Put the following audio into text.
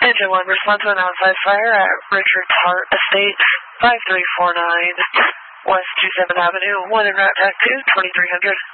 Engine 1, respond to an outside fire at Richards Hart Estates, 5349 West 27th Avenue, 1 en route, TAC 2, 2300.